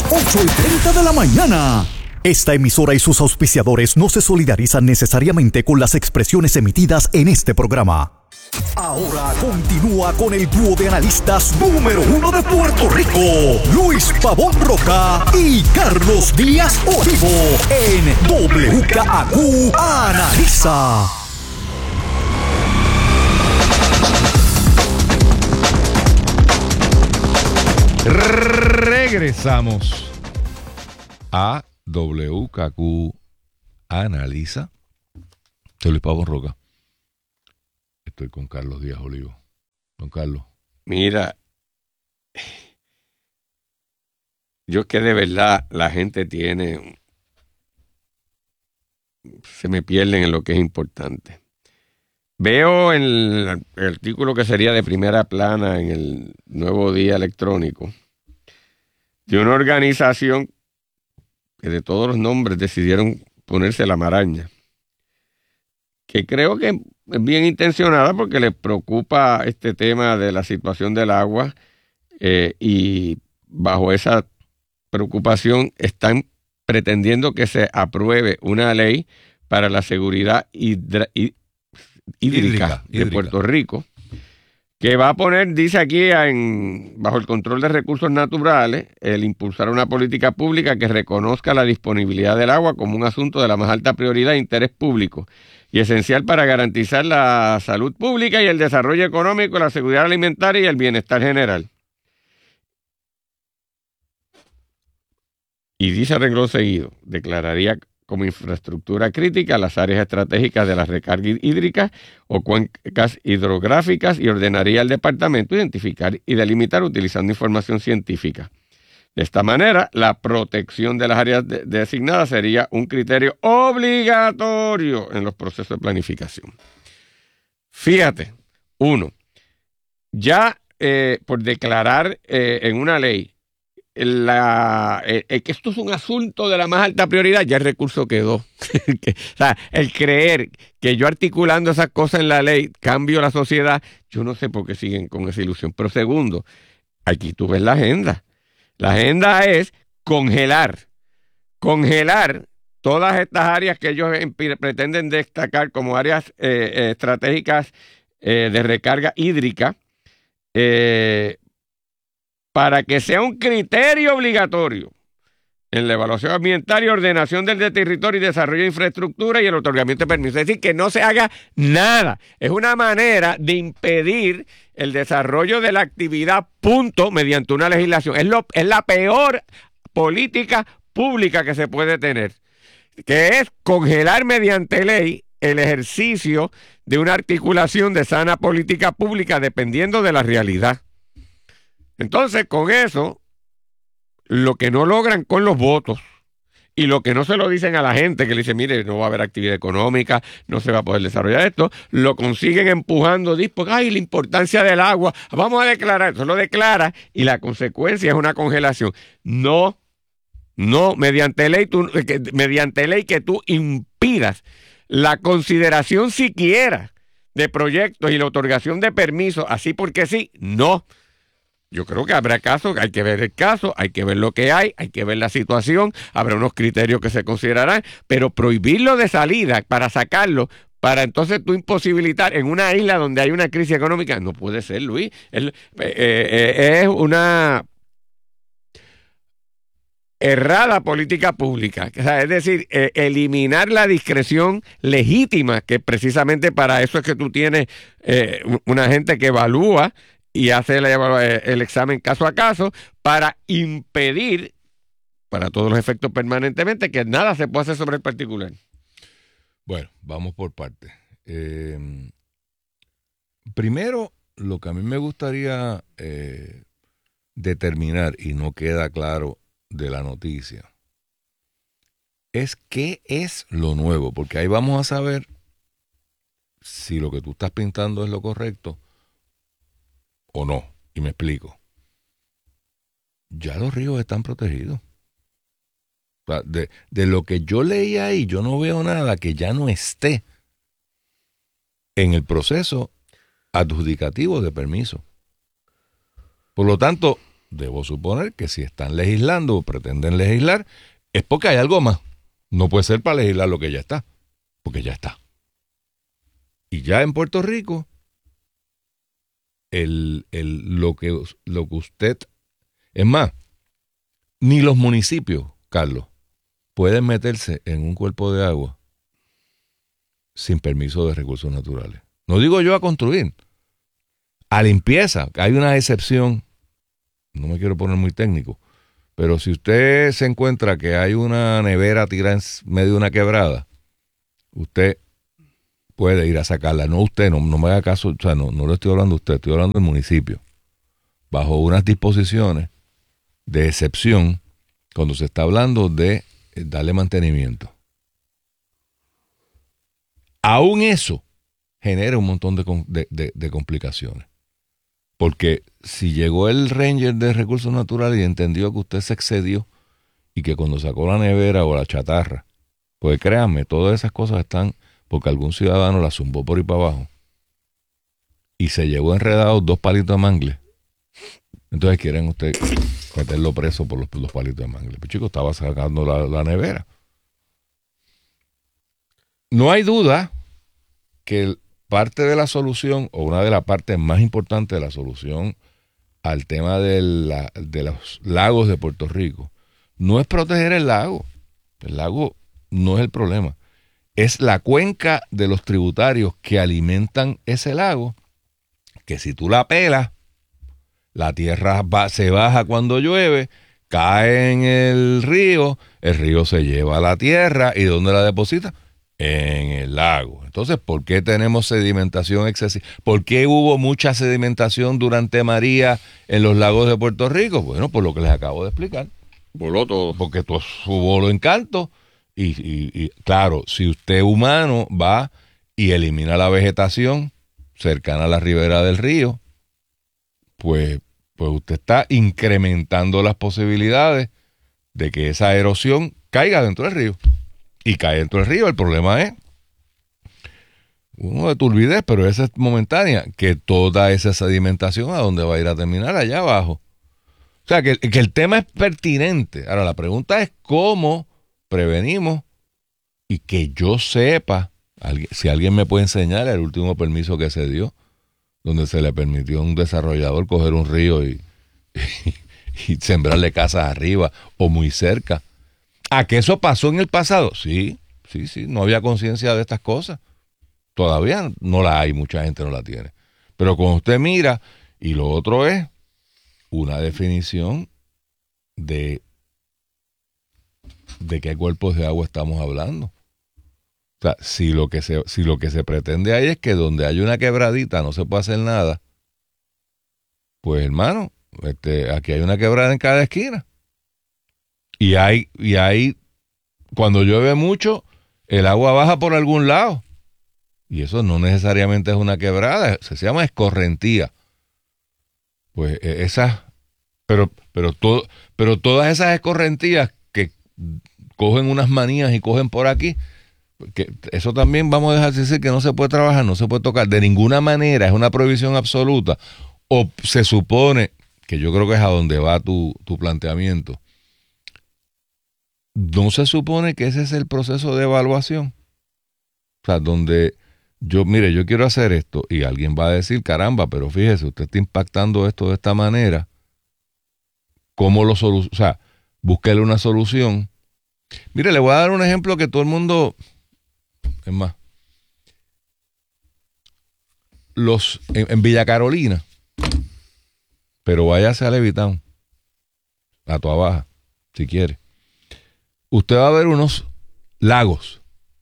8:30 de la mañana. Esta emisora y sus auspiciadores no se solidarizan necesariamente con las expresiones emitidas en este programa. Ahora continúa con el dúo de analistas número 1 de Puerto Rico, Luis Pavón Roca y Carlos Díaz Olivo, en WKAQ Analiza. Regresamos a WKQ Analiza. Soy Luis Pavón Roca. Estoy con Carlos Díaz Olivo. Don Carlos. Mira, yo es que de verdad la gente se me pierden en lo que es importante. Veo en el artículo que sería de primera plana en el Nuevo Día Electrónico de una organización que de todos los nombres decidieron ponerse la maraña, que creo que es bien intencionada porque les preocupa este tema de la situación del agua y bajo esa preocupación están pretendiendo que se apruebe una ley para la seguridad hídrica de Puerto Rico, que va a poner, dice aquí, bajo el control de recursos naturales, el impulsar una política pública que reconozca la disponibilidad del agua como un asunto de la más alta prioridad e interés público y esencial para garantizar la salud pública y el desarrollo económico, la seguridad alimentaria y el bienestar general. Y dice a renglón seguido, declararía como infraestructura crítica las áreas estratégicas de la recarga hídrica o cuencas hidrográficas y ordenaría al departamento identificar y delimitar utilizando información científica. De esta manera, la protección de las áreas designadas sería un criterio obligatorio en los procesos de planificación. Fíjate, ya por declarar en una ley que esto es un asunto de la más alta prioridad, ya el recurso quedó. O sea, el creer que yo articulando esas cosas en la ley cambio la sociedad, yo no sé por qué siguen con esa ilusión. Pero segundo, aquí tú ves la agenda. La agenda es congelar todas estas áreas que ellos pretenden destacar como áreas estratégicas de recarga hídrica, para que sea un criterio obligatorio en la evaluación ambiental y ordenación del territorio y desarrollo de infraestructura y el otorgamiento de permisos. Es decir, que no se haga nada. Es una manera de impedir el desarrollo de la actividad, mediante una legislación. Es la peor política pública que se puede tener, que es congelar mediante ley el ejercicio de una articulación de sana política pública dependiendo de la realidad. Entonces, con eso, lo que no logran con los votos y lo que no se lo dicen a la gente, que le dicen, mire, no va a haber actividad económica, no se va a poder desarrollar esto, lo consiguen empujando, porque, la importancia del agua, vamos a declarar, eso lo declara y la consecuencia es una congelación. No, mediante ley que tú impidas la consideración siquiera de proyectos y la otorgación de permisos, así porque sí, no. Yo creo que habrá casos, hay que ver el caso, hay que ver lo que hay que ver la situación, habrá unos criterios que se considerarán, pero prohibirlo de salida para sacarlo, para entonces tú imposibilitar en una isla donde hay una crisis económica, no puede ser, Luis. Es una errada política pública. O sea, es decir, eliminar la discreción legítima, que precisamente para eso es que tú tienes una gente que evalúa y hace el examen caso a caso para impedir, para todos los efectos permanentemente, que nada se pueda hacer sobre el particular. Bueno, vamos por partes. Primero, lo que a mí me gustaría determinar, y no queda claro de la noticia, es qué es lo nuevo, porque ahí vamos a saber si lo que tú estás pintando es lo correcto o no. Y me explico. Ya los ríos están protegidos. O sea, de lo que yo leí ahí, yo no veo nada que ya no esté en el proceso adjudicativo de permiso. Por lo tanto, debo suponer que si están legislando o pretenden legislar, es porque hay algo más. No puede ser para legislar lo que ya está, porque ya está. Y ya en Puerto Rico, lo que usted... Es más, ni los municipios, Carlos, pueden meterse en un cuerpo de agua sin permiso de recursos naturales. No digo yo a construir, a limpieza. Hay una excepción, no me quiero poner muy técnico, pero si usted se encuentra que hay una nevera tirada en medio de una quebrada, usted puede ir a sacarla. No usted, no me haga caso, o sea, no le estoy hablando a usted, estoy hablando del municipio. Bajo unas disposiciones de excepción, cuando se está hablando de darle mantenimiento. Aún eso genera un montón de complicaciones. Porque si llegó el Ranger de Recursos Naturales y entendió que usted se excedió y que cuando sacó la nevera o la chatarra, pues créanme, todas esas cosas están porque algún ciudadano la zumbó por ahí para abajo y se llevó enredado 2 palitos de mangle. Entonces quieren usted meterlo preso por los palitos de mangle. Pues chico, estaba sacando la nevera. No hay duda que parte de la solución, o una de las partes más importantes de la solución al tema de los lagos de Puerto Rico, no es proteger el lago. El lago no es el problema. Es la cuenca de los tributarios que alimentan ese lago, que si tú la pelas, la tierra se baja cuando llueve, cae en el río se lleva la tierra, ¿y dónde la deposita? En el lago. Entonces, ¿por qué tenemos sedimentación excesiva? ¿Por qué hubo mucha sedimentación durante María en los lagos de Puerto Rico? Bueno, por lo que les acabo de explicar. Voló todo. Porque hubo los encantos. Y claro, si usted humano va y elimina la vegetación cercana a la ribera del río, pues usted está incrementando las posibilidades de que esa erosión caiga dentro del río. Y cae dentro del río. El problema es uno de turbidez, pero esa es momentánea, que toda esa sedimentación a dónde va a ir a terminar, allá abajo. O sea, que el tema es pertinente. Ahora, la pregunta es cómo prevenimos, y que yo sepa, si alguien me puede enseñar el último permiso que se dio, donde se le permitió a un desarrollador coger un río y sembrarle casas arriba o muy cerca. ¿A que eso pasó en el pasado? Sí, no había conciencia de estas cosas. Todavía no la hay, mucha gente no la tiene. Pero cuando usted mira, y lo otro es una definición de qué cuerpos de agua estamos hablando. O sea, si lo que se pretende ahí es que donde hay una quebradita no se puede hacer nada, pues hermano, aquí hay una quebrada en cada esquina. Y hay, cuando llueve mucho, el agua baja por algún lado. Y eso no necesariamente es una quebrada, se llama escorrentía. Pues pero todas esas escorrentías que cogen unas manías y cogen por aquí, que eso también vamos a dejar de decir que no se puede trabajar, no se puede tocar de ninguna manera, es una prohibición absoluta. O se supone, que yo creo que es a donde va tu planteamiento, ¿no se supone que ese es el proceso de evaluación? O sea, donde yo quiero hacer esto y alguien va a decir, caramba, pero fíjese, usted está impactando esto de esta manera, ¿cómo lo soluciona? O sea, búsquele una solución. Mire, le voy a dar un ejemplo que todo el mundo, es más, en Villa Carolina, pero váyase a Levitown, a Toa Baja, si quiere. Usted va a ver unos lagos.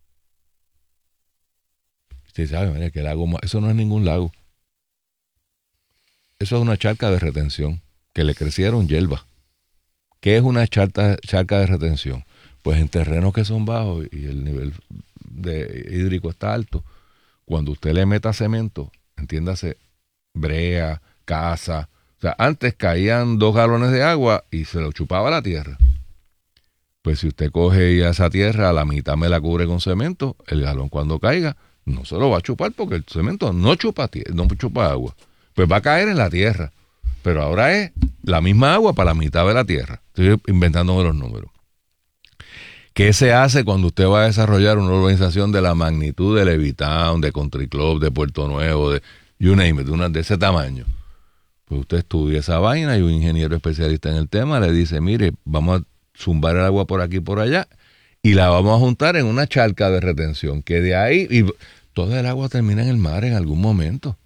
Usted sabe, María, que lago, eso no es ningún lago. Eso es una charca de retención, que le crecieron hierbas. ¿Qué es una charca de retención? Pues en terrenos que son bajos y el nivel hídrico está alto, cuando usted le meta cemento, entiéndase, brea, casa, o sea, antes caían 2 galones de agua y se lo chupaba la tierra. Pues si usted coge y a esa tierra a la mitad me la cubre con cemento, el galón cuando caiga no se lo va a chupar porque el cemento no chupa agua. Pues va a caer en la tierra. pero ahora es la misma agua para la mitad de la tierra. Estoy inventándome los números. ¿Qué se hace cuando usted va a desarrollar una urbanización de la magnitud de Levittown, de Country Club, de Puerto Nuevo, de you name it, de ese tamaño? Pues usted estudia esa vaina y un ingeniero especialista en el tema le dice, mire, vamos a zumbar el agua por aquí y por allá y la vamos a juntar en una charca de retención, que de ahí, y toda el agua termina en el mar en algún momento.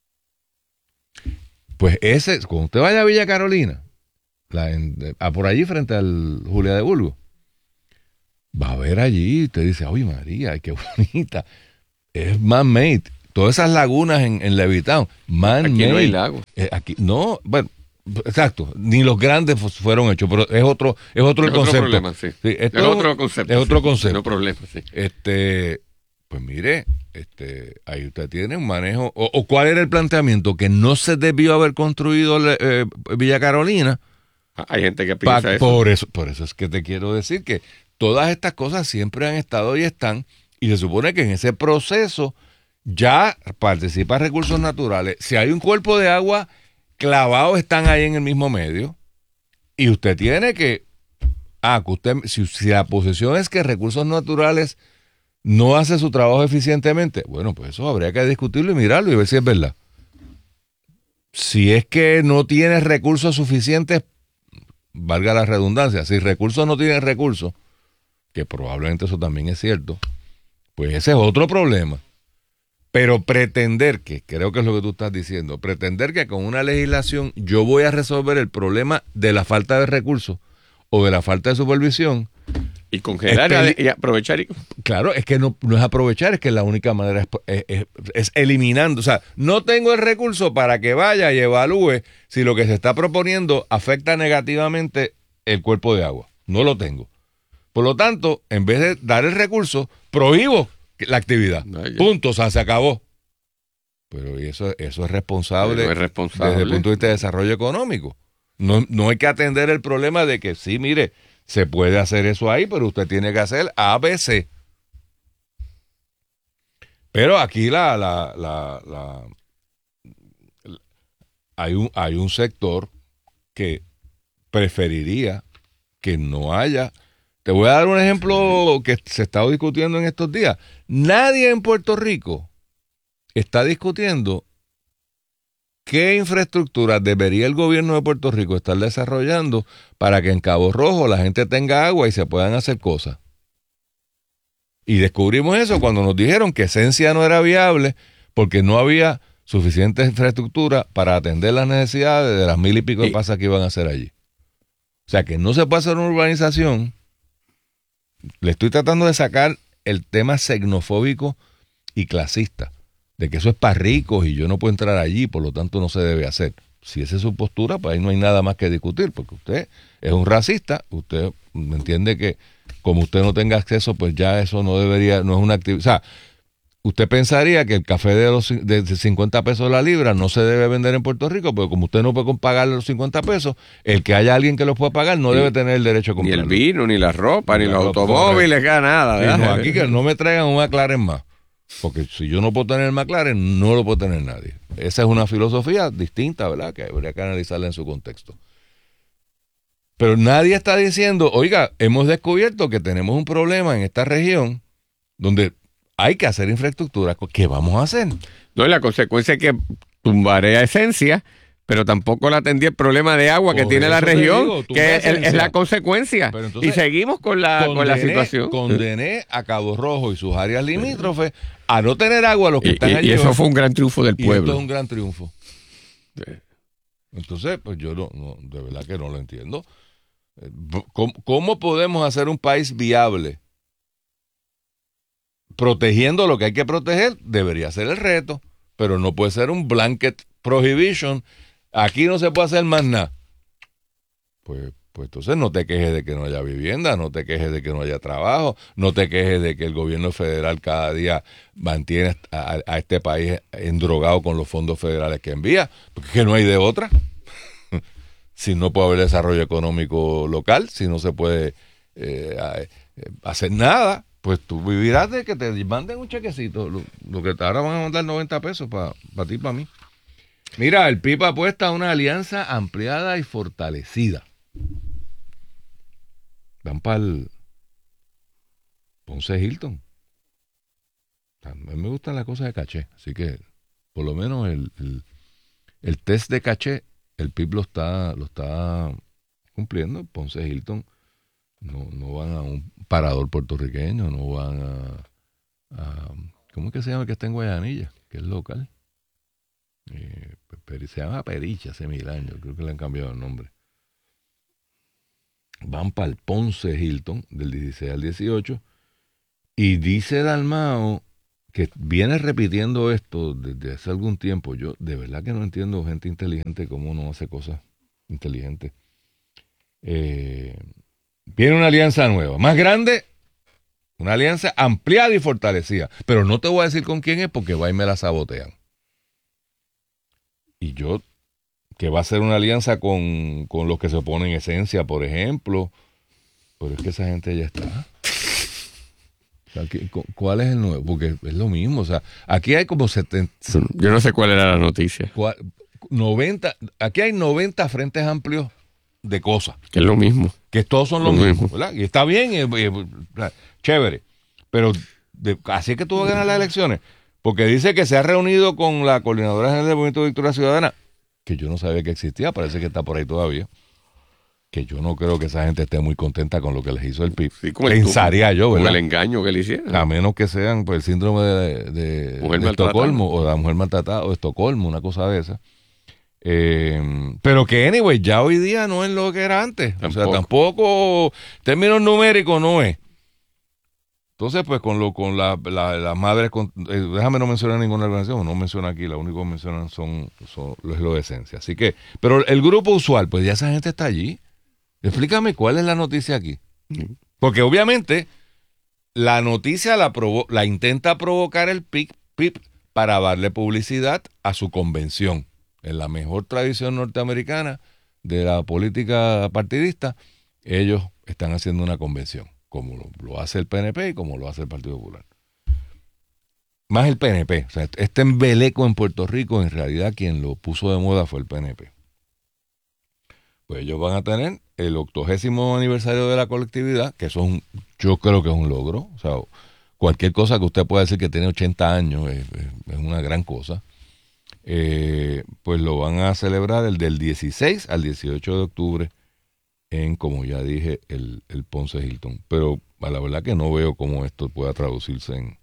Pues cuando usted vaya a Villa Carolina, por allí frente al Julia de Burgos, va a ver allí, y usted dice, ¡ay María, qué bonita! Es man-made. Todas esas lagunas en Levittown, man-made. Aquí no hay lagos. Aquí, no, bueno, exacto, ni los grandes fueron hechos, pero es otro el concepto. Otro problema, sí. Sí, es otro concepto. Es otro concepto. No problema, sí. Pues mire, ahí usted tiene un manejo, o ¿cuál era el planteamiento? Que no se debió haber construido Villa Carolina. Hay gente que piensa eso. Por eso es que te quiero decir que todas estas cosas siempre han estado y están, y se supone que en ese proceso ya participa recursos naturales. Si hay un cuerpo de agua clavado, están ahí en el mismo medio, y usted tiene que si la posición es que recursos naturales no hace su trabajo eficientemente, bueno, pues eso habría que discutirlo y mirarlo y ver si es verdad. Si es que no tiene recursos suficientes, valga la redundancia, si recursos no tienen recursos, que probablemente eso también es cierto, pues ese es otro problema. Pero pretender, que creo que es lo que tú estás diciendo, pretender que con una legislación yo voy a resolver el problema de la falta de recursos o de la falta de supervisión. Y congelar y aprovechar. Claro, es que no es aprovechar, es que la única manera es eliminando. O sea, no tengo el recurso para que vaya y evalúe si lo que se está proponiendo afecta negativamente el cuerpo de agua. No lo tengo. Por lo tanto, en vez de dar el recurso, prohíbo la actividad. Punto, o sea, se acabó. Pero eso es responsable, desde el punto de vista de desarrollo económico. No hay que atender el problema de que sí, mire, se puede hacer eso ahí, pero usted tiene que hacer A, B, C. Pero aquí hay un sector que preferiría que no haya. Te voy a dar un ejemplo que se está discutiendo en estos días. Nadie en Puerto Rico está discutiendo qué infraestructura debería el gobierno de Puerto Rico estar desarrollando para que en Cabo Rojo la gente tenga agua y se puedan hacer cosas. Y descubrimos eso cuando nos dijeron que Esencia no era viable porque no había suficiente infraestructura para atender las necesidades de las 1,000 y pico de casas que iban a hacer allí. O sea que no se puede hacer una urbanización. Le estoy tratando de sacar el tema xenofóbico y clasista, de que eso es para ricos y yo no puedo entrar allí, por lo tanto no se debe hacer. Si esa es su postura, pues ahí no hay nada más que discutir, porque usted es un racista, usted entiende que como usted no tenga acceso, pues ya eso no debería, no es una actividad. O sea, usted pensaría que el café de 50 pesos la libra no se debe vender en Puerto Rico, pero como usted no puede pagar los 50 pesos, el que haya alguien que los pueda pagar no debe tener el derecho a comprarlo. Ni el vino, ni la ropa, ni los automóviles, nada. No, aquí que no me traigan un McLaren más. Porque si yo no puedo tener el McLaren, no lo puede tener nadie. Esa es una filosofía distinta, ¿verdad? Que habría que analizarla en su contexto. Pero nadie está diciendo, oiga, hemos descubierto que tenemos un problema en esta región donde hay que hacer infraestructura. ¿Qué vamos a hacer? No, y la consecuencia es que tumbaré a Esencia, pero tampoco le atendí el problema de agua que tiene la región, digo, que es la consecuencia. Entonces, y seguimos con la situación. Condené a Cabo Rojo y sus áreas limítrofes a no tener agua los que están allí. Y eso fue un gran triunfo del pueblo. Esto es un gran triunfo. Sí. Entonces, pues yo no, de verdad que no lo entiendo. ¿Cómo podemos hacer un país viable? Protegiendo lo que hay que proteger, debería ser el reto, pero no puede ser un blanket prohibition. Aquí no se puede hacer más nada. Pues entonces no te quejes de que no haya vivienda, no te quejes de que no haya trabajo, no te quejes de que el gobierno federal cada día mantiene a este país endrogado con los fondos federales que envía, porque no hay de otra. Si no puede haber desarrollo económico local, si no se puede hacer nada, pues tú vivirás de que te manden un chequecito, lo que ahora van a mandar 90 pesos para ti y para mí. Mira, el PIB apuesta a una alianza ampliada y fortalecida. Van para el Ponce Hilton. A mí me gustan las cosas de caché, así que por lo menos el test de caché, el PIB lo está cumpliendo. Ponce Hilton no van a un parador puertorriqueño, no van a ¿cómo es que se llama el que está en Guayanilla? Que es local. Se llama Pericha hace 1000 años, creo que le han cambiado el nombre. Van para el Ponce Hilton del 16 al 18 y dice Dalmao que viene repitiendo esto desde hace algún tiempo. Yo de verdad que no entiendo gente inteligente cómo no hace cosas inteligentes. Viene una alianza nueva, más grande, una alianza ampliada y fortalecida, pero no te voy a decir con quién es porque va y me la sabotean. Y yo, que va a ser una alianza con los que se oponen Esencia, por ejemplo, pero es que esa gente ya está. O sea, ¿cuál es el nuevo? Porque es lo mismo, o sea, aquí hay como 70... Yo no sé cuál era la noticia. 90, aquí hay 90 frentes amplios de cosas. Que es lo mismo. Que todos son lo mismo, ¿verdad? Y está bien, chévere. Pero así es que tú vas a ganar las elecciones. Porque dice que se ha reunido con la Coordinadora General del Movimiento de Victoria Ciudadana, que yo no sabía que existía, parece que está por ahí todavía. Que yo no creo que esa gente esté muy contenta con lo que les hizo el PIB. Sí, pensaría yo, ¿verdad? Con el engaño que le hicieron. A menos que sean pues, el síndrome de Estocolmo, o de la mujer maltratada, o Estocolmo, una cosa de esa. Pero que, anyway, ya hoy día no es lo que era antes. Tampoco. O sea, tampoco, términos numéricos no es. Entonces, pues, con las madres, déjame no mencionar ninguna organización, no menciona aquí, la única que mencionan es lo de Esencia. Así que, pero el grupo usual, pues ya esa gente está allí. Explícame cuál es la noticia aquí. Porque obviamente la noticia la intenta provocar el PIB para darle publicidad a su convención. En la mejor tradición norteamericana de la política partidista, ellos están haciendo una convención, como lo hace el PNP y como lo hace el Partido Popular. Más el PNP. O sea, este embeleco en Puerto Rico, en realidad quien lo puso de moda fue el PNP. Pues ellos van a tener el 80º aniversario de la colectividad, que eso yo creo que es un logro. O sea, cualquier cosa que usted pueda decir que tiene 80 años es una gran cosa. Pues lo van a celebrar del 16 al 18 de octubre en, como ya dije, el Ponce Hilton. Pero a la verdad que no veo cómo esto pueda traducirse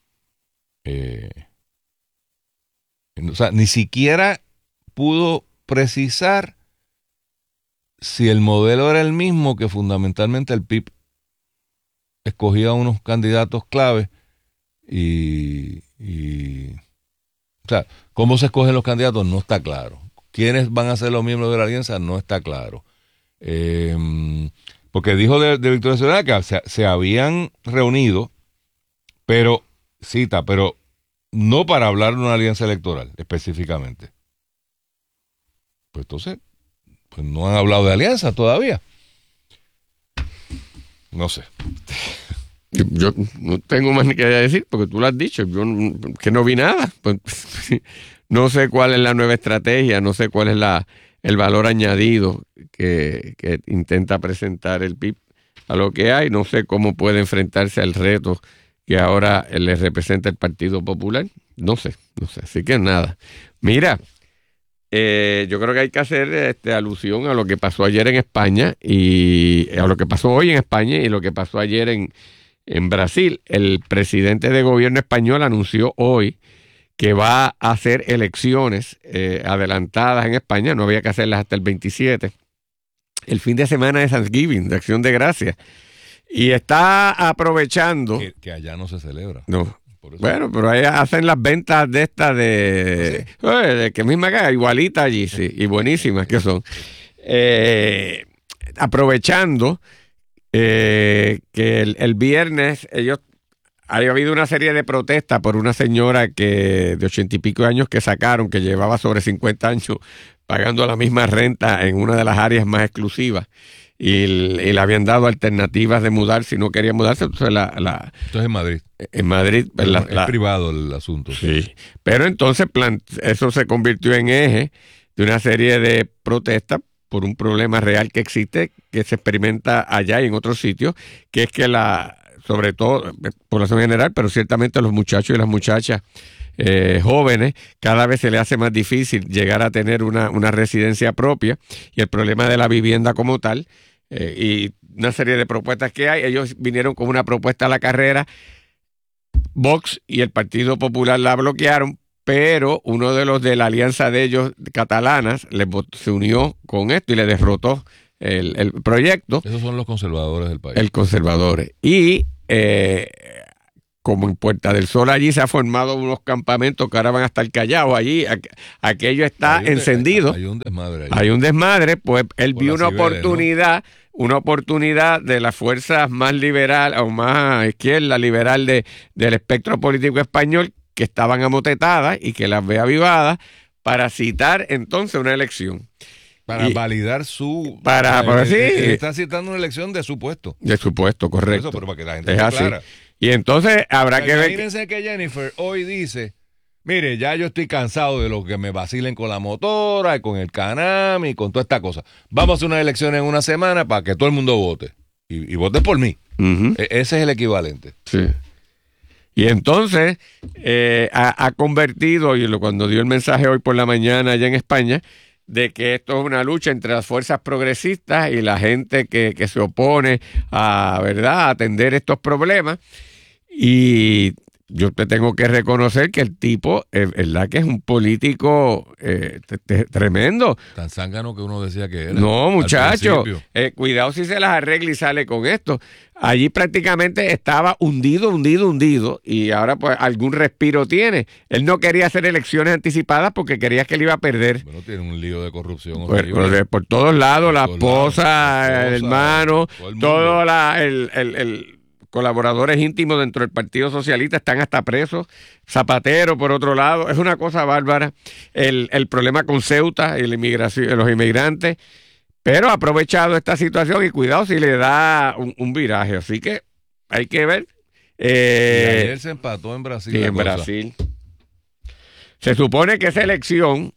o sea, ni siquiera pudo precisar si el modelo era el mismo, que fundamentalmente el PIB escogía unos candidatos clave y o sea, cómo se escogen los candidatos no está claro. ¿Quiénes van a ser los miembros de la alianza? No está claro. Porque dijo de Victoria Ciudadana que se habían reunido, pero no para hablar de una alianza electoral específicamente. Pues entonces, pues no han hablado de alianza todavía. No sé. Yo no tengo más ni que decir porque tú lo has dicho. Yo que no vi nada. Pues, no sé cuál es la nueva estrategia, no sé cuál es el valor añadido que intenta presentar el PIB a lo que hay. No sé cómo puede enfrentarse al reto que ahora le representa el Partido Popular. No sé. Así que nada. Mira, yo creo que hay que hacer alusión a lo que pasó ayer en España y a lo que pasó hoy en España y lo que pasó ayer en Brasil. El presidente de gobierno español anunció hoy que va a hacer elecciones adelantadas en España. No había que hacerlas hasta el 27. El fin de semana de Thanksgiving, de Acción de Gracias. Y está aprovechando... Que allá no se celebra. No. Bueno, pero ahí hacen las ventas de estas de que misma acá, igualita allí, sí, y buenísimas que son. Aprovechando que el viernes había habido una serie de protestas por una señora de 80 y pico años que sacaron, que llevaba sobre 50 años pagando la misma renta en una de las áreas más exclusivas. y le habían dado alternativas de mudar si no quería mudarse. Entonces, Esto es en Madrid. En Madrid. Es privado el asunto. Sí. Pero entonces eso se convirtió en eje de una serie de protestas por un problema real que existe, que se experimenta allá y en otros sitios, que es que sobre todo, población general, pero ciertamente los muchachos y las muchachas jóvenes, cada vez se les hace más difícil llegar a tener una residencia propia, y el problema de la vivienda como tal, y una serie de propuestas que hay. Ellos vinieron con una propuesta a la carrera, Vox y el Partido Popular la bloquearon, pero uno de los de la alianza de ellos, catalanas, se unió con esto y le derrotó el proyecto. Esos son los conservadores del país. El conservadores. Y como en Puerta del Sol allí se han formado unos campamentos que ahora van a estar callados allí, aquello está encendido. Hay un desmadre ahí. Hay un desmadre, pues él vio una Cibeles, oportunidad de las fuerzas más liberal o más izquierda liberal del espectro político español, que estaban amotetadas y que las ve avivadas, para citar entonces una elección. Para validar su... sí. Está citando una elección de su puesto. De su puesto, correcto. Eso, pero para que la gente es esté así. clara. Y entonces habrá que ver... Imagínense que Jennifer hoy dice, mire, ya yo estoy cansado de lo que me vacilen con la motora y con el Canam y con toda esta cosa. Vamos a hacer una elección en una semana para que todo el mundo vote. Y vote por mí. Uh-huh. Ese es el equivalente. Sí. Y entonces ha convertido, y cuando dio el mensaje hoy por la mañana allá en España, de que esto es una lucha entre las fuerzas progresistas y la gente que se opone a atender estos problemas. Y yo te tengo que reconocer que el tipo, verdad que es un político tremendo. Tan zángano que uno decía que era. No, muchacho, cuidado si se las arregla y sale con esto. Allí prácticamente estaba hundido, y ahora pues algún respiro tiene. Él no quería hacer elecciones anticipadas porque quería que él iba a perder. Bueno, tiene un lío de corrupción por todos lados, la esposa, el hermano, todo el colaboradores íntimos dentro del Partido Socialista están hasta presos. Zapatero, por otro lado, es una cosa bárbara. El problema con Ceuta y la inmigración, los inmigrantes, pero ha aprovechado esta situación y cuidado si le da un viraje. Así que hay que ver. Y ayer se empató en Brasil. Sí, en Brasil. Se supone que esa elección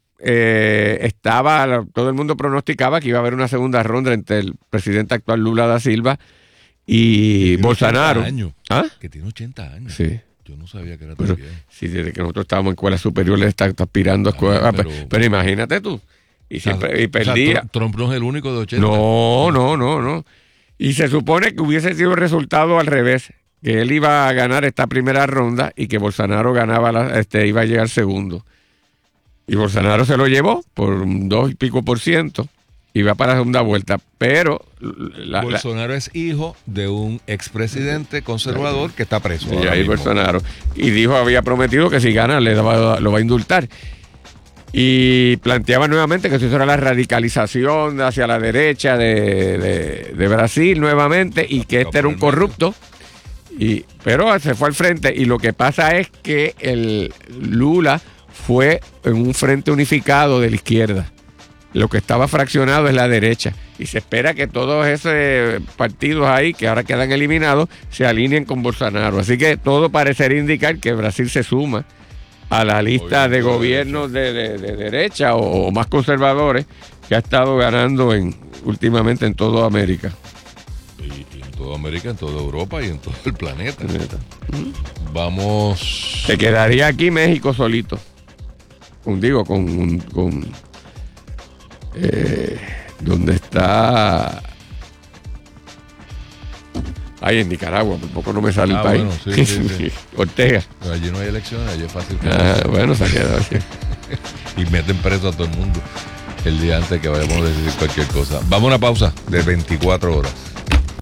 todo el mundo pronosticaba que iba a haber una segunda ronda entre el presidente actual Lula da Silva y Bolsonaro. Que tiene 80 años. Sí. Yo no sabía que era tan bien. Sí, desde que nosotros estábamos en escuela superior le está aspirando a escuela. Pero imagínate tú. Y siempre perdía. Trump no es el único de 80. No. Y se supone que hubiese sido el resultado al revés, que él iba a ganar esta primera ronda y que Bolsonaro iba a llegar segundo. Y Bolsonaro se lo llevó por 2 y pico %. Y va para la segunda vuelta, pero... Bolsonaro es hijo de un expresidente conservador que está preso. Y ahí Bolsonaro. Y había prometido que si gana lo va a indultar. Y planteaba nuevamente que eso era la radicalización hacia la derecha de Brasil nuevamente, y que este era un corrupto. Pero se fue al frente, y lo que pasa es que el Lula fue en un frente unificado de la izquierda. Lo que estaba fraccionado es la derecha, y se espera que todos esos partidos ahí que ahora quedan eliminados se alineen con Bolsonaro. Así que todo parecería indicar que Brasil se suma a la lista de gobiernos de derecha o más conservadores que ha estado ganando últimamente en toda América. Y en toda América, en toda Europa y en todo el planeta. Vamos. Se quedaría aquí México solito. Donde está ahí en Nicaragua, por poco no me sale el país. Bueno, sí. Ortega. Pero allí no hay elecciones, allí es fácil. Bueno, se ha quedado así. Y meten preso a todo el mundo el día antes que vayamos a decir cualquier cosa. Vamos a una pausa de 24 horas.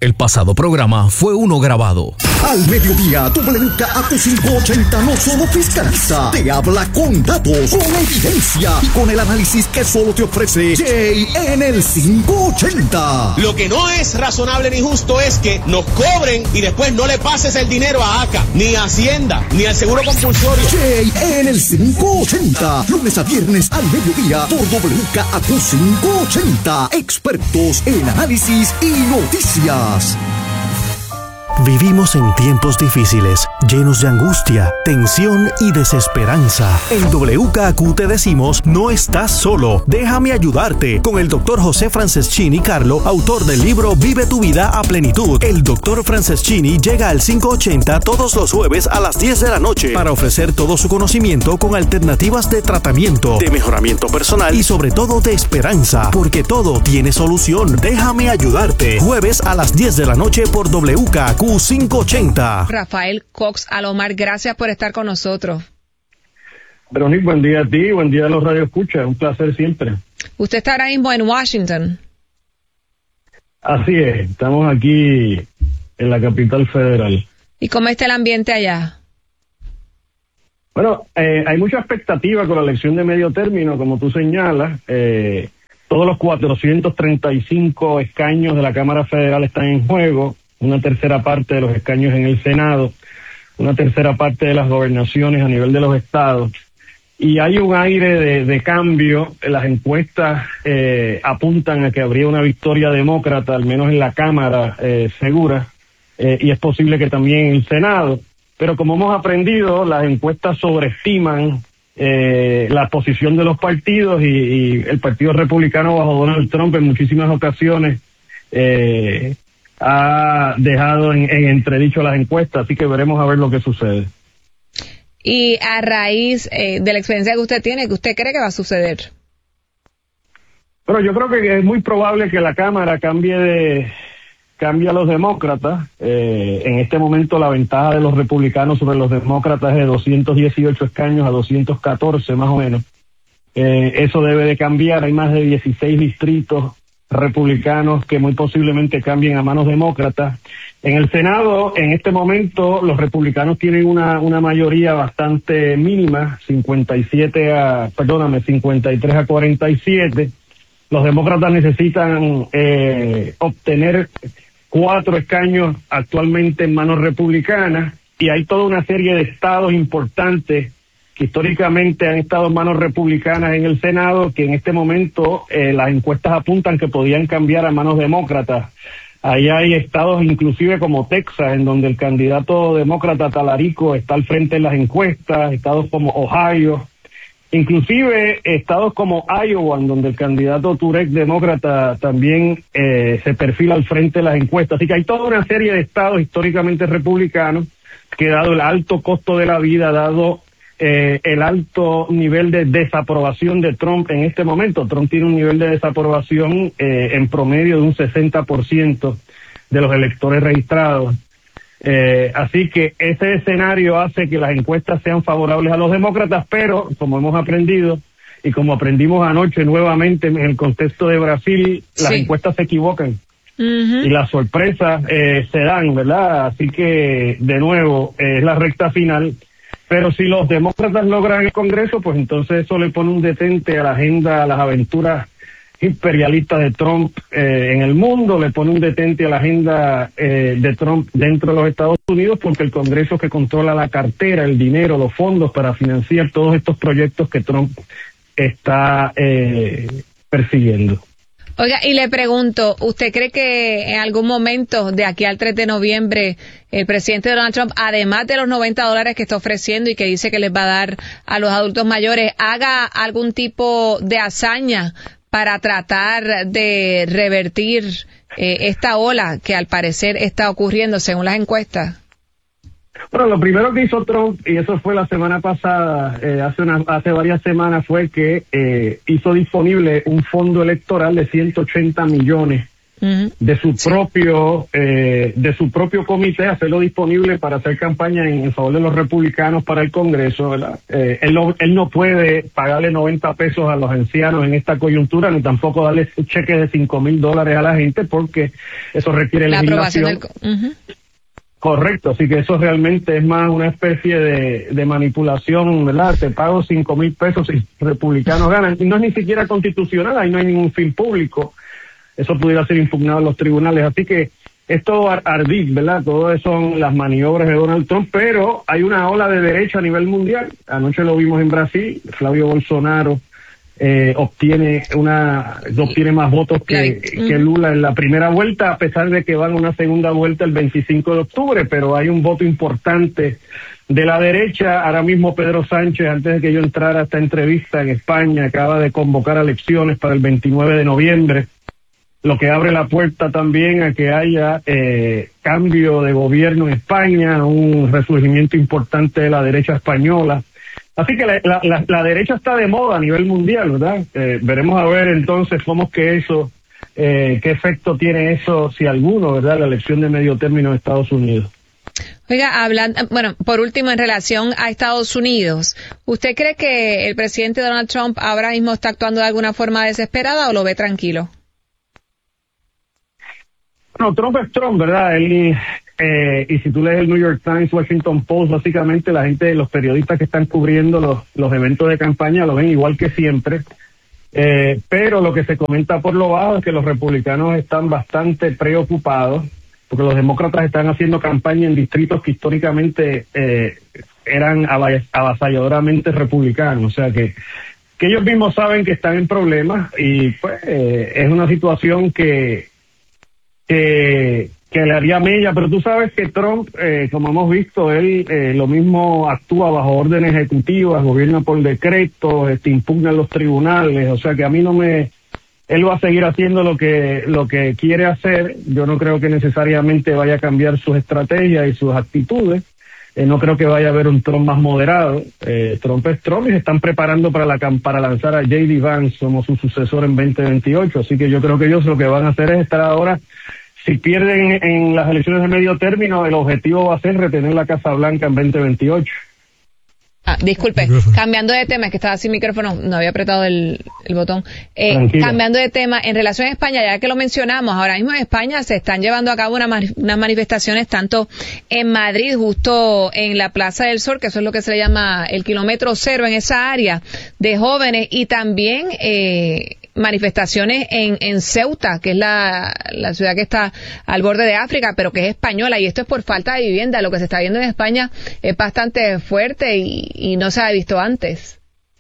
El pasado programa fue uno grabado. Al mediodía, WKAQ 580 no solo fiscaliza, te habla con datos, con evidencia y con el análisis que solo te ofrece Jay en el 580. Lo que no es razonable ni justo es que nos cobren y después no le pases el dinero a ACA, ni a Hacienda, ni al Seguro Compulsorio. Jay en el 580, lunes a viernes al mediodía por WKAQ 580. Expertos en análisis y noticias. Vivimos en tiempos difíciles, llenos de angustia, tensión y desesperanza. En WKAQ te decimos, no estás solo. Déjame ayudarte con el Dr. José Franceschini Carlo, autor del libro Vive tu vida a plenitud. El Dr. Franceschini llega al 580 todos los jueves a las 10 de la noche para ofrecer todo su conocimiento con alternativas de tratamiento, de mejoramiento personal y sobre todo de esperanza, porque todo tiene solución. Déjame ayudarte. Jueves a las 10 de la noche por WKAQ 580. Rafael Cox Alomar, gracias por estar con nosotros. Veronique, buen día a ti, buen día a los radioescuchas, un placer siempre. Usted está ahora mismo en Washington. Así es, estamos aquí en la capital federal. ¿Y cómo está el ambiente allá? Bueno, hay mucha expectativa con la elección de medio término, como tú señalas. Todos los 435 escaños de la Cámara Federal están en juego, una tercera parte de los escaños en el Senado, una tercera parte de las gobernaciones a nivel de los estados. Y hay un aire de cambio. Las encuestas apuntan a que habría una victoria demócrata, al menos en la Cámara, segura, y es posible que también en el Senado. Pero como hemos aprendido, las encuestas sobreestiman la posición de los partidos y el Partido Republicano bajo Donald Trump en muchísimas ocasiones ha dejado en entredicho las encuestas, así que veremos a ver lo que sucede. Y a raíz de la experiencia que usted tiene, ¿qué usted cree que va a suceder? Pero yo creo que es muy probable que la Cámara cambie a los demócratas. En este momento la ventaja de los republicanos sobre los demócratas es de 218 escaños a 214 más o menos. Eso debe de cambiar. Hay más de 16 distritos republicanos que muy posiblemente cambien a manos demócratas. En el Senado, en este momento, los republicanos tienen una mayoría bastante mínima, 53 a 47. Los demócratas necesitan obtener 4 escaños actualmente en manos republicanas, y hay toda una serie de estados importantes que históricamente han estado en manos republicanas en el Senado, que en este momento las encuestas apuntan que podían cambiar a manos demócratas. Ahí hay estados inclusive como Texas, en donde el candidato demócrata Talarico está al frente en las encuestas, estados como Ohio, inclusive estados como Iowa, en donde el candidato Turek demócrata también se perfila al frente de las encuestas. Así que hay toda una serie de estados históricamente republicanos que, dado el alto costo de la vida, dado el alto nivel de desaprobación de Trump en este momento. Trump tiene un nivel de desaprobación en promedio de un 60% de los electores registrados. Así que ese escenario hace que las encuestas sean favorables a los demócratas, pero como hemos aprendido y como aprendimos anoche nuevamente en el contexto de Brasil, las encuestas se equivocan. Y las sorpresas se dan, ¿verdad? Así que, de nuevo, es la recta final. Pero si los demócratas logran el Congreso, pues entonces eso le pone un detente a la agenda, a las aventuras imperialistas de Trump en el mundo, le pone un detente a la agenda de Trump dentro de los Estados Unidos, porque el Congreso es que controla la cartera, el dinero, los fondos para financiar todos estos proyectos que Trump está persiguiendo. Oiga, y le pregunto, ¿usted cree que en algún momento de aquí al 3 de noviembre el presidente Donald Trump, además de los $90 que está ofreciendo y que dice que les va a dar a los adultos mayores, haga algún tipo de hazaña para tratar de revertir esta ola que al parecer está ocurriendo según las encuestas? Bueno, lo primero que hizo Trump, y eso fue la semana pasada, hace varias semanas, fue que hizo disponible un fondo electoral de $180 millones de su propio comité, hacerlo disponible para hacer campaña en favor de los republicanos para el Congreso, ¿verdad? Él no puede pagarle 90 pesos a los ancianos en esta coyuntura, ni tampoco darle cheques de $5,000 a la gente, porque eso requiere la legislación. aprobación Correcto, así que eso realmente es más una especie de manipulación, ¿verdad? Te pago 5,000 pesos y republicanos ganan. Y no es ni siquiera constitucional, ahí no hay ningún fin público. Eso pudiera ser impugnado en los tribunales. Así que esto ardid, ¿verdad? Todo eso son las maniobras de Donald Trump, pero hay una ola de derecha a nivel mundial. Anoche lo vimos en Brasil, Flavio Bolsonaro obtiene más votos que Lula en la primera vuelta, a pesar de que van a una segunda vuelta el 25 de octubre, pero hay un voto importante de la derecha. Ahora mismo Pedro Sánchez, antes de que yo entrara a esta entrevista en España, acaba de convocar elecciones para el 29 de noviembre, lo que abre la puerta también a que haya cambio de gobierno en España, un resurgimiento importante de la derecha española. Así que la derecha está de moda a nivel mundial, ¿verdad? Veremos a ver entonces cómo es que eso, qué efecto tiene eso, si alguno, ¿verdad? La elección de medio término de Estados Unidos. Oiga, por último, en relación a Estados Unidos, ¿usted cree que el presidente Donald Trump ahora mismo está actuando de alguna forma desesperada o lo ve tranquilo? No, Trump es Trump, ¿verdad? Él, y si tú lees el New York Times, Washington Post, básicamente la gente, los periodistas que están cubriendo los eventos de campaña lo ven igual que siempre. Pero lo que se comenta por lo bajo es que los republicanos están bastante preocupados porque los demócratas están haciendo campaña en distritos que históricamente eran avasalladoramente republicanos. O sea que ellos mismos saben que están en problemas y pues es una situación que le haría mella, pero tú sabes que Trump, como hemos visto, él lo mismo actúa bajo órdenes ejecutivas, gobierna por decreto, impugna en los tribunales, o sea que a mí él va a seguir haciendo lo que quiere hacer. Yo no creo que necesariamente vaya a cambiar sus estrategias y sus actitudes. No creo que vaya a haber un Trump más moderado. Trump es Trump y se están preparando para lanzar a J.D. Vance como su sucesor en 2028. Así que yo creo que ellos lo que van a hacer es estar ahora, si pierden en las elecciones de medio término, el objetivo va a ser retener la Casa Blanca en 2028. Disculpe, cambiando de tema, es que estaba sin micrófono, no había apretado el botón. Cambiando de tema, en relación a España, ya que lo mencionamos, ahora mismo en España se están llevando a cabo unas manifestaciones tanto en Madrid, justo en la Plaza del Sol, que eso es lo que se le llama el kilómetro cero en esa área, de jóvenes, y también manifestaciones en Ceuta, que es la ciudad que está al borde de África, pero que es española, y esto es por falta de vivienda. Lo que se está viendo en España es bastante fuerte y no se ha visto antes.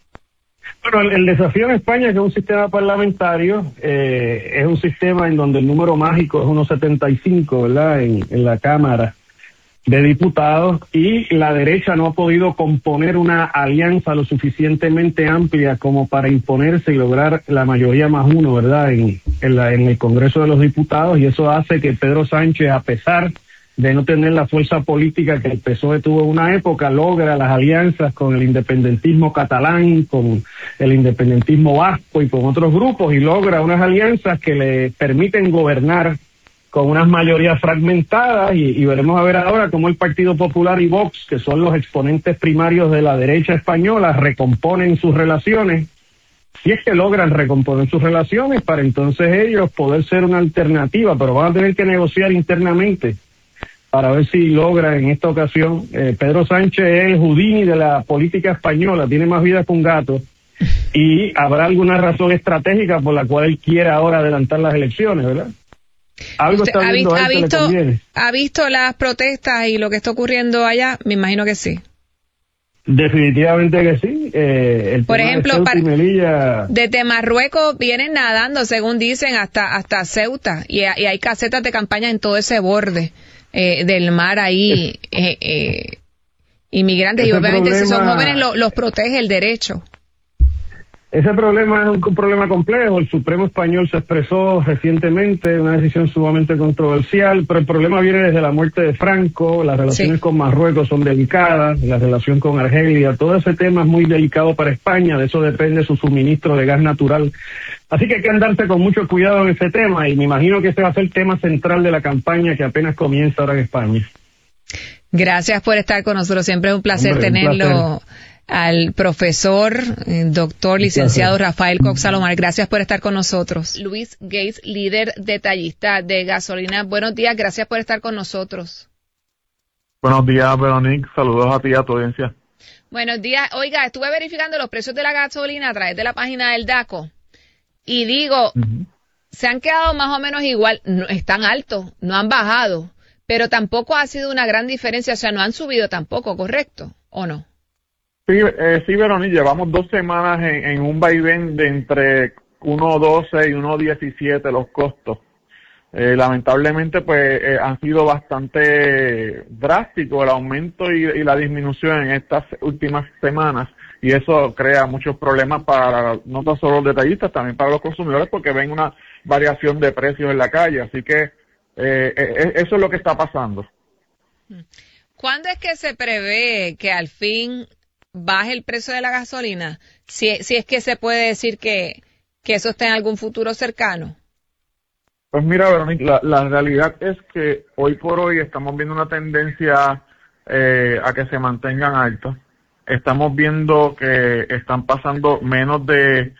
Bueno, el desafío en España es que es un sistema parlamentario, es un sistema en donde el número mágico es 1.75, ¿verdad?, en la Cámara de Diputados, y la derecha no ha podido componer una alianza lo suficientemente amplia como para imponerse y lograr la mayoría más uno, ¿verdad?, en el Congreso de los Diputados, y eso hace que Pedro Sánchez, a pesar de no tener la fuerza política que el PSOE tuvo en una época, logra las alianzas con el independentismo catalán, con el independentismo vasco y con otros grupos, y logra unas alianzas que le permiten gobernar con unas mayorías fragmentadas, y veremos a ver ahora cómo el Partido Popular y Vox, que son los exponentes primarios de la derecha española, recomponen sus relaciones, si es que logran recomponer sus relaciones, para entonces ellos poder ser una alternativa, pero van a tener que negociar internamente para ver si logra en esta ocasión. Pedro Sánchez es el Houdini de la política española, tiene más vida que un gato, y habrá alguna razón estratégica por la cual él quiere ahora adelantar las elecciones, ¿verdad? Algo está viendo él que le conviene. ¿Ha visto las protestas y lo que está ocurriendo allá? Me imagino que sí. Definitivamente que sí. Por ejemplo, desde Marruecos vienen nadando, según dicen, hasta Ceuta, y hay casetas de campaña en todo ese borde del mar ahí, inmigrantes, y obviamente si son jóvenes los protege el derecho. Ese problema es un problema complejo. El Supremo español se expresó recientemente, una decisión sumamente controversial, pero el problema viene desde la muerte de Franco, las relaciones con Marruecos son delicadas, la relación con Argelia, todo ese tema es muy delicado para España, de eso depende su suministro de gas natural. Así que hay que andarse con mucho cuidado en ese tema, y me imagino que ese va a ser el tema central de la campaña que apenas comienza ahora en España. Gracias por estar con nosotros, siempre es un placer tenerlo. Al profesor, doctor, licenciado Rafael Cox Salomar. Gracias por estar con nosotros. Luis Gates, líder detallista de gasolina. Buenos días, gracias por estar con nosotros. Buenos días, Veronique. Saludos a ti y a tu audiencia. Buenos días. Oiga, estuve verificando los precios de la gasolina a través de la página del DACO y digo, se han quedado más o menos igual. No, están altos, no han bajado, pero tampoco ha sido una gran diferencia, o sea, no han subido tampoco, ¿correcto? ¿O no? Sí, Veronique, llevamos 2 semanas en un vaivén de entre 1.12 y 1.17 los costos. Lamentablemente, pues, han sido bastante drásticos el aumento y la disminución en estas últimas semanas, y eso crea muchos problemas para no tan solo los detallistas, también para los consumidores, porque ven una variación de precios en la calle, así que eso es lo que está pasando. ¿Cuándo es que se prevé que al fin baje el precio de la gasolina? Si es que se puede decir que eso está en algún futuro cercano. Pues mira, Veronique, la realidad es que hoy por hoy estamos viendo una tendencia a que se mantengan altos. Estamos viendo que están pasando menos de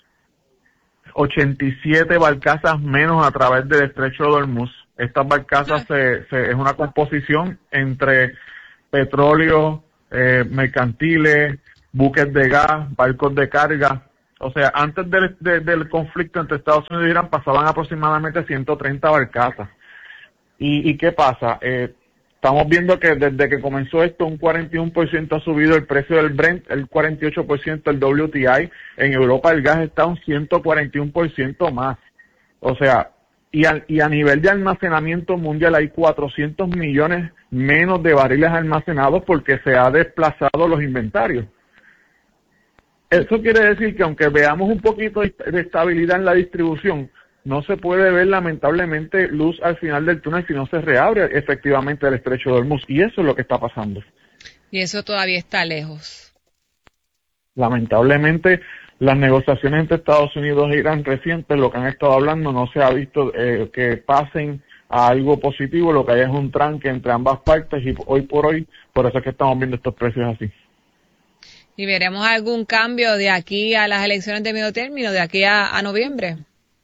87 barcazas menos a través del estrecho de Hormuz. Estas barcazas es una composición entre petróleo, mercantiles, buques de gas, barcos de carga. O sea, antes del conflicto entre Estados Unidos y Irán pasaban aproximadamente 130 barcazas. ¿Y qué pasa? Estamos viendo que desde que comenzó esto, un 41% ha subido el precio del Brent, el 48% el WTI. En Europa el gas está un 141% más. O sea, y a nivel de almacenamiento mundial hay 400 millones menos de barriles almacenados porque se ha desplazado los inventarios. Eso quiere decir que aunque veamos un poquito de estabilidad en la distribución, no se puede ver lamentablemente luz al final del túnel si no se reabre efectivamente el estrecho de Hormuz, y eso es lo que está pasando. Y eso todavía está lejos. Lamentablemente, las negociaciones entre Estados Unidos e Irán recientes, lo que han estado hablando, no se ha visto que pasen a algo positivo. Lo que hay es un tranque entre ambas partes, y hoy por hoy, por eso es que estamos viendo estos precios así. ¿Y veremos algún cambio de aquí a las elecciones de medio término, de aquí a noviembre?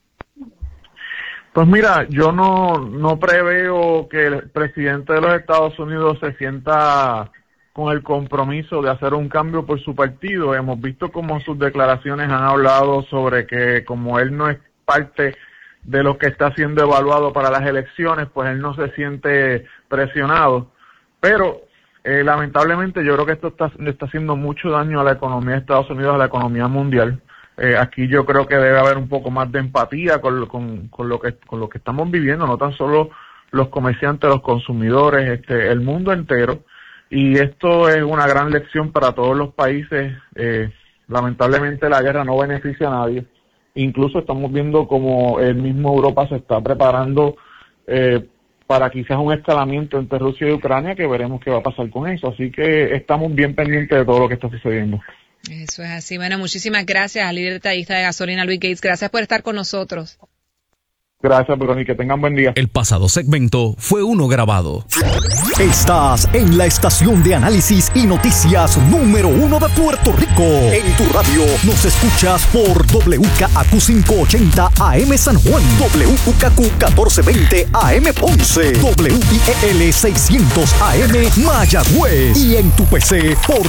Pues mira, yo no preveo que el presidente de los Estados Unidos se sienta con el compromiso de hacer un cambio por su partido. Hemos visto cómo sus declaraciones han hablado sobre que como él no es parte de lo que está siendo evaluado para las elecciones, pues él no se siente presionado. Pero lamentablemente yo creo que esto le está haciendo mucho daño a la economía de Estados Unidos, a la economía mundial. Aquí yo creo que debe haber un poco más de empatía con lo que estamos viviendo, no tan solo los comerciantes, los consumidores, el mundo entero. Y esto es una gran lección para todos los países. Lamentablemente la guerra no beneficia a nadie. Incluso estamos viendo como el mismo Europa se está preparando para quizás un escalamiento entre Rusia y Ucrania, que veremos qué va a pasar con eso. Así que estamos bien pendientes de todo lo que está sucediendo. Eso es así. Bueno, muchísimas gracias al líder detallista de gasolina, Luis Gates. Gracias por estar con nosotros. Gracias, Brony, que tengan buen día. El pasado segmento fue uno grabado. Estás en la estación de análisis y noticias número 1 de Puerto Rico. En tu radio nos escuchas por WKAQ 580 AM San Juan, WKQ 1420 AM Ponce, WIEL 600 AM Mayagüez y en tu PC por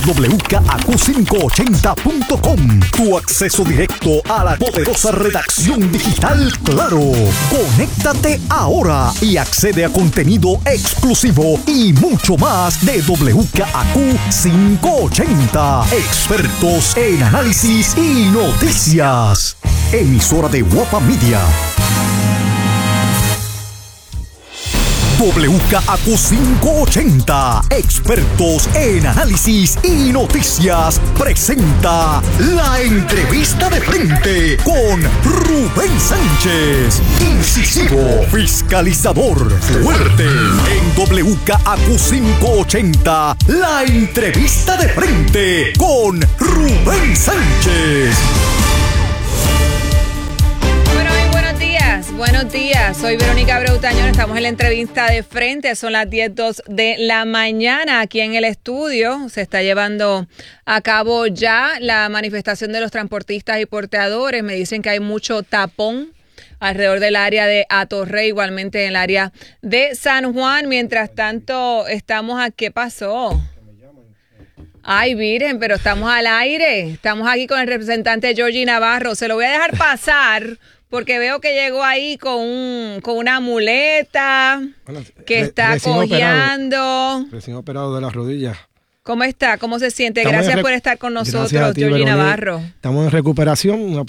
WKAQ580.com. Tu acceso directo a la poderosa redacción digital Claro. Conéctate ahora y accede a contenido exclusivo y mucho más de WKAQ 580. Expertos en análisis y noticias. Emisora de Guapa Media. WKAQ580, expertos en análisis y noticias, presenta La Entrevista de Frente con Rubén Sánchez. Incisivo, fiscalizador, fuerte. En WKAQ580, La Entrevista de Frente con Rubén Sánchez. Buenos días, soy Verónica Abreu Tañón, estamos en la entrevista de frente, son las 10:02 de la mañana aquí en el estudio, se está llevando a cabo ya la manifestación de los transportistas y porteadores, me dicen que hay mucho tapón alrededor del área de Atorrey, igualmente en el área de San Juan, mientras tanto estamos aquí, ¿qué pasó? Ay, miren, pero estamos al aire, estamos aquí con el representante Georgie Navarro, se lo voy a dejar pasar porque veo que llegó ahí con una muleta, que está cojeando. Recién operado de las rodillas. ¿Cómo está? ¿Cómo se siente? Gracias por estar con nosotros, Georgie Navarro. Estamos en recuperación, me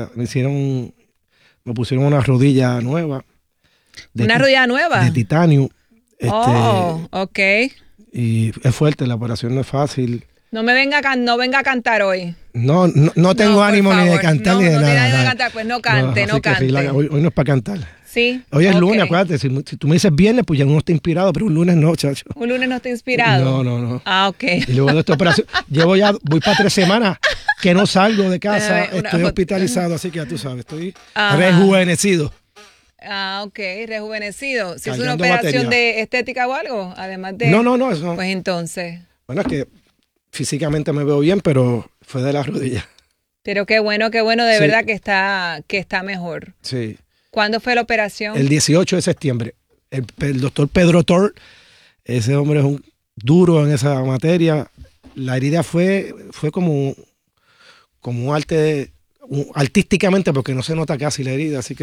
pusieron una rodilla nueva. ¿Una rodilla nueva? De titanio. Ok. Y es fuerte, la operación no es fácil. No venga a cantar hoy. No tengo ánimo ni de cantar ni de nada. No tiene ánimo de cantar, pues no cante. Hoy no es para cantar. Sí. Hoy es lunes, acuérdate. Si tú me dices viernes, pues ya uno está inspirado, pero un lunes no, chacho. ¿Un lunes no está inspirado? No. Ah, ok. Y luego de esta operación, voy para 3 semanas que no salgo de casa, estoy hospitalizado, así que ya tú sabes, estoy rejuvenecido. Ah, ok, rejuvenecido. Si es Cargando una operación batería. de estética o algo, además de... No, eso. Pues entonces... Bueno, es que físicamente me veo bien, pero fue de las rodillas. Pero qué bueno, de Sí. verdad que está mejor. Sí. ¿Cuándo fue la operación? El 18 de septiembre. El doctor Pedro Tor, ese hombre es un duro en esa materia. La herida fue como un arte, artísticamente, porque no se nota casi la herida, así que